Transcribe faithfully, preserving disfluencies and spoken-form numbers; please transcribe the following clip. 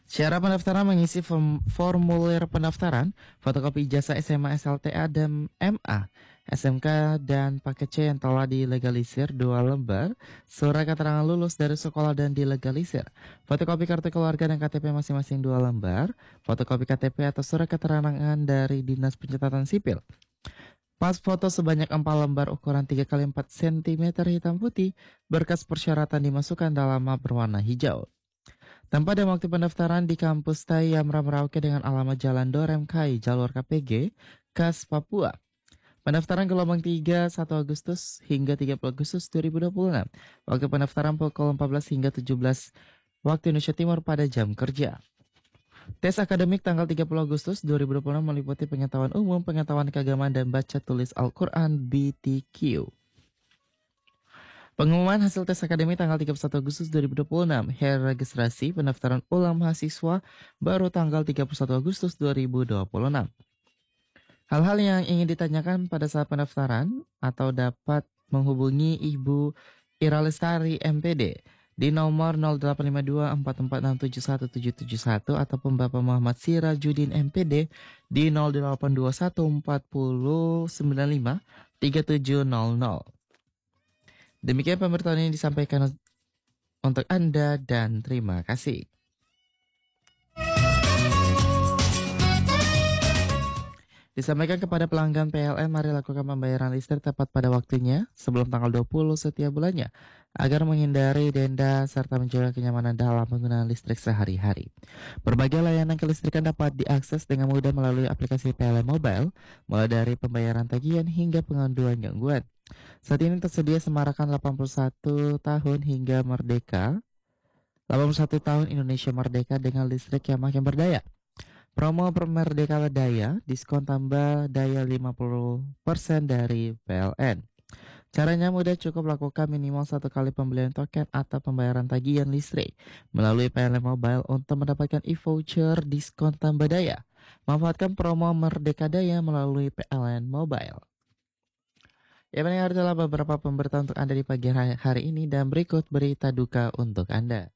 Syarat pendaftaran mengisi form- formulir pendaftaran, fotokopi ijazah S M A, S L T A, dan M A, S M K, dan paket C yang telah dilegalisir dua lembar, surat keterangan lulus dari sekolah dan dilegalisir, fotokopi kartu keluarga dan K T P masing-masing dua lembar, fotokopi K T P atau surat keterangan dari Dinas Pencatatan Sipil, pas foto sebanyak empat lembar ukuran tiga kali empat sentimeter hitam putih, berkas persyaratan dimasukkan dalam map berwarna hijau. Tempat dan waktu pendaftaran di kampus Tayamra Merauke dengan alamat Jalan Dorem Kai, Jalur K P G, Kas Papua. Pendaftaran gelombang tiga, satu Agustus hingga tiga puluh Agustus dua ribu dua puluh enam. Waktu pendaftaran pukul empat belas hingga tujuh belas waktu Indonesia Timur pada jam kerja. Tes akademik tanggal tiga puluh Agustus dua ribu dua puluh enam meliputi pengetahuan umum, pengetahuan keagamaan, dan baca tulis Al-Quran B T Q. Pengumuman hasil tes akademik tanggal tiga puluh satu Agustus dua ribu dua puluh enam. Hari registrasi pendaftaran ulang mahasiswa baru tanggal tiga puluh satu Agustus dua ribu dua puluh enam. Hal-hal yang ingin ditanyakan pada saat pendaftaran atau dapat menghubungi Ibu Ira Lestari M P D di nomor nol delapan lima dua empat empat enam tujuh satu tujuh tujuh satu ataupun Bapak Muhammad Sirajudin M P D di nol delapan dua satu empat nol sembilan lima tiga tujuh nol nol. Demikian pemberitahuan yang disampaikan untuk Anda dan terima kasih. Disampaikan kepada pelanggan P L N, mari lakukan pembayaran listrik tepat pada waktunya sebelum tanggal dua puluh setiap bulannya agar menghindari denda serta menjaga kenyamanan dalam penggunaan listrik sehari-hari. Berbagai layanan kelistrikan dapat diakses dengan mudah melalui aplikasi P L N Mobile, mulai dari pembayaran tagihan hingga pengaduan gangguan. Saat ini tersedia Semarakan delapan puluh satu tahun hingga Merdeka, delapan puluh satu tahun Indonesia Merdeka dengan listrik yang makin berdaya. Promo Merdeka Daya, diskon tambah daya lima puluh persen dari P L N. Caranya mudah, cukup lakukan minimal satu kali pembelian token atau pembayaran tagihan listrik melalui P L N Mobile untuk mendapatkan e-voucher diskon tambah daya. Manfaatkan promo Merdeka Daya melalui P L N Mobile. Ya, mendengar adalah beberapa pemberitaan untuk Anda di pagi hari ini dan berikut berita duka untuk Anda.